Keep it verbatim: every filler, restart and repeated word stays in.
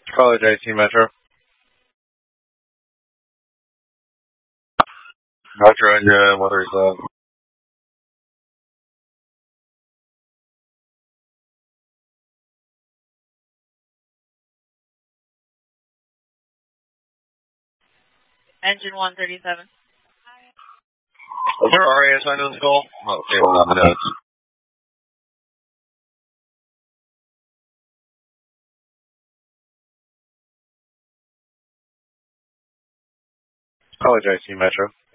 College I T Metro. Metro Engine, one thirty-seven. Engine one thirty-seven. Is there R A assigned on the call? Oh, okay, hold on the notes. College I T Metro.